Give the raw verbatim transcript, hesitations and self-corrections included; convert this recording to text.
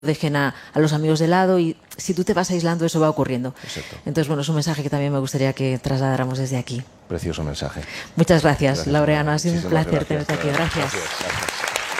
dejen a, a los amigos de lado y si tú te vas aislando eso va ocurriendo. Exacto. Entonces, bueno, es un mensaje que también me gustaría que trasladáramos desde aquí. Precioso mensaje. Muchas gracias, Gracias, Laureano. Ha sido un muchísimas placer gracias. tenerte aquí. Gracias. Gracias, gracias.